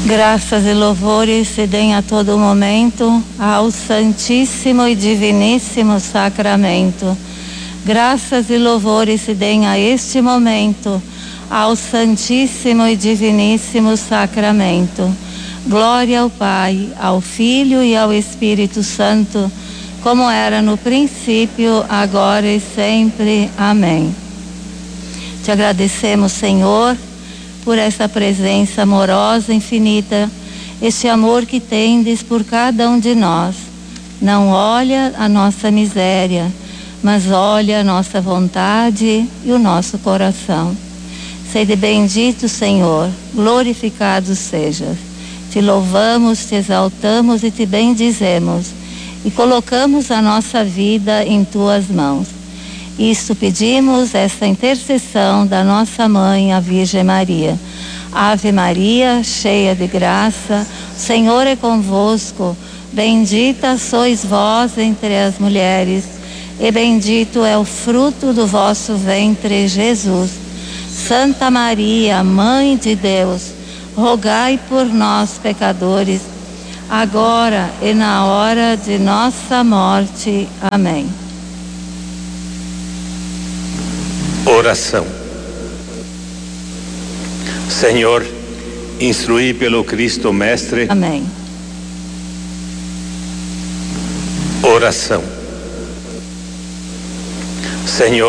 Graças e louvores se deem a todo momento ao Santíssimo e Diviníssimo Sacramento. Graças e louvores se deem a este momento ao Santíssimo e Diviníssimo Sacramento. Glória ao Pai, ao Filho e ao Espírito Santo, como era no princípio, agora e sempre. Amém. Te agradecemos, Senhor, por essa presença amorosa, infinita, este amor que tendes por cada um de nós. Não olha a nossa miséria, mas olha a nossa vontade e o nosso coração. Sede bendito, Senhor, glorificado sejas. Te louvamos, te exaltamos e te bendizemos, e colocamos a nossa vida em tuas mãos. Isto pedimos, essa intercessão da nossa mãe, a Virgem Maria. Ave Maria, cheia de graça, o Senhor é convosco. Bendita sois vós entre as mulheres, e bendito é o fruto do vosso ventre, Jesus. Santa Maria, Mãe de Deus, rogai por nós, pecadores, agora e na hora de nossa morte. Amém. Oração. Senhor, instruí pelo Cristo Mestre. Amém. Oração. Senhor,